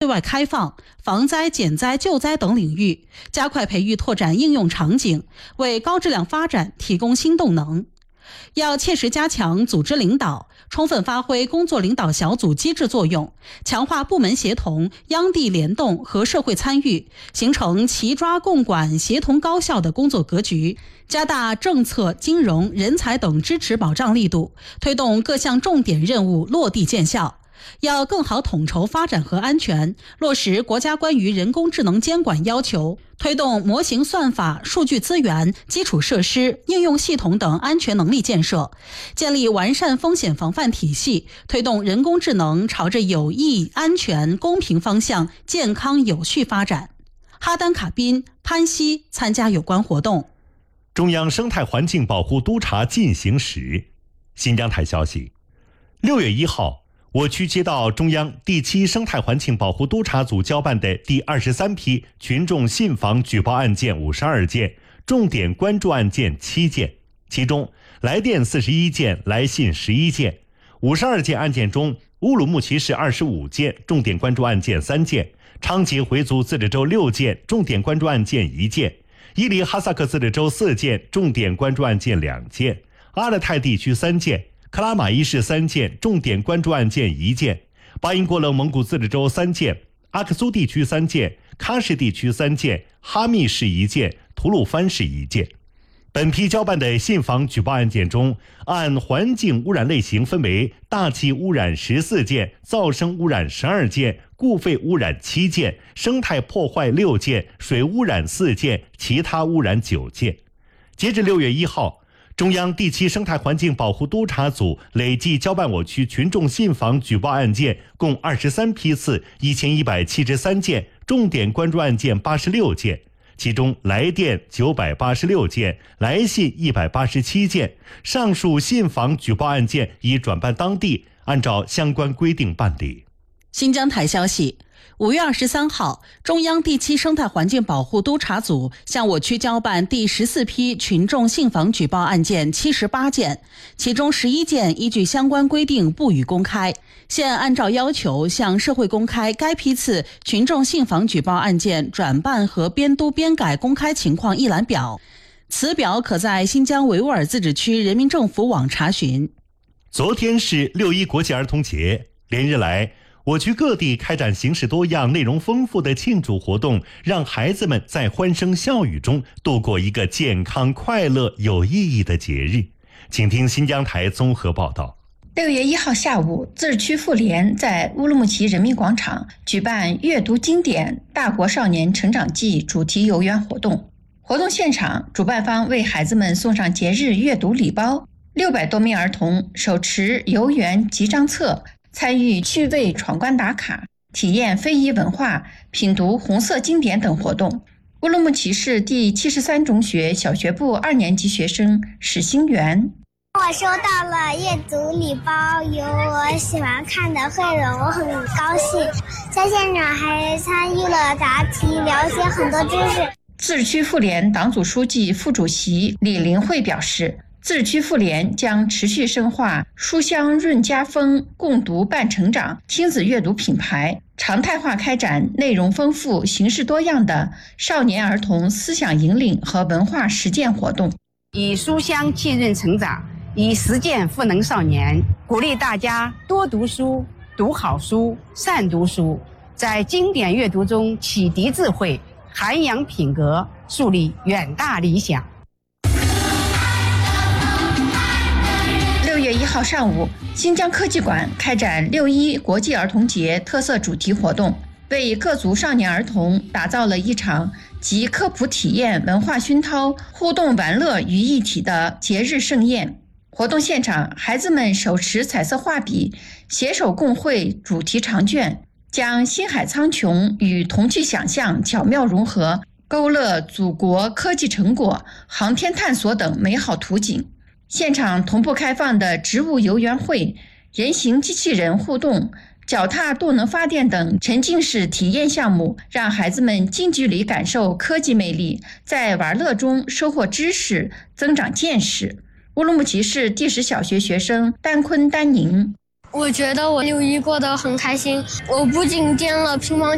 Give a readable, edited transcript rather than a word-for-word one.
外开放，防灾、减灾、救灾等领域，加快培育拓展应用场景，为高质量发展提供新动能。要切实加强组织领导，充分发挥工作领导小组机制作用，强化部门协同、央地联动和社会参与，形成齐抓共管、协同高效的工作格局，加大政策、金融、人才等支持保障力度，推动各项重点任务落地见效。要更好统筹发展和安全，落实国家关于人工智能监管要求，推动模型算法、数据资源、基础设施、应用系统等安全能力建设，建立完善风险防范体系，推动人工智能朝着有益、安全、公平方向健康有序发展。哈丹卡宾、潘西参加有关活动。 中央生态环境保护督查进行时。新疆台消息，6月1号，我区接到中央第7生态环境保护督查组交办的第23批群众信访举报案件52件，重点关注案件7件，其中来电41件，来信11件。52件案件中，乌鲁木齐市25件，重点关注案件3件；昌吉回族自治州6件，重点关注案件1件；伊犁哈萨克自治州4件，重点关注案件2件；阿勒泰地区3件。克拉玛依市3件，重点关注案件1件；巴音郭楞蒙古自治州3件，阿克苏地区3件，喀什地区3件，哈密市1件，吐鲁番市1件。本批交办的信访举报案件中，按环境污染类型分为大气污染14件，噪声污染12件，固废污染7件，生态破坏6件，水污染4件，其他污染9件。截至6月1号，中央第7生态环境保护督查组累计交办我区群众信访举报案件共23批次1173件，重点关注案件86件，其中来电986件，来信187件。上述信访举报案件已转办当地，按照相关规定办理。 新疆台消息，5月23号，中央第7生态环境保护督查组向我区交办第14批群众信访举报案件78件，其中11件依据相关规定不予公开，现按照要求向社会公开该批次群众信访举报案件转办和编督编改公开情况一览表，此表可在新疆维吾尔自治区人民政府网查询。 昨天是6·1国际儿童节，连日来我区各地开展形式多样、内容丰富的庆祝活动，让孩子们在欢声笑语中度过一个健康、快乐、有意义的节日。请听新疆台综合报道。 6月1号下午，自治区妇联在乌鲁木齐人民广场举办阅读经典大国少年成长记主题游园活动。活动现场，主办方为孩子们送上节日阅读礼包，600多名儿童手持游园集章册，参与趣味闯关打卡、体验非遗文化、品读红色经典等活动。乌鲁木齐市第73中学小学部2年级学生史星元， 我收到了阅读礼包，有我喜欢看的绘本，我很高兴。在现场还参与了答题，了解很多知识。 自治区妇联党组书记、副主席李林慧表示，自治区妇联将持续深化书香润家风、共读伴成长亲子阅读品牌，常态化开展内容丰富、形式多样的少年儿童思想引领和文化实践活动， 以书香浸润成长，以实践赋能少年，鼓励大家多读书、读好书、善读书，在经典阅读中启迪智慧，涵养品格，树立远大理想。 6月1号上午，新疆科技馆开展6·1国际儿童节特色主题活动，为各族少年儿童打造了一场集科普体验、文化熏陶、互动玩乐于一体的节日盛宴。活动现场，孩子们手持彩色画笔，携手共绘主题长卷，将星海苍穹与童趣想象巧妙融合，勾勒祖国科技成果、航天探索等美好图景。现场同步开放的植物游园会、人形机器人互动、脚踏动能发电等沉浸式体验项目，让孩子们近距离感受科技魅力，在玩乐中收获知识，增长见识。乌鲁木齐市第10小学学生丹坤丹宁， 我觉得我6·1过得很开心，我不仅建了乒乓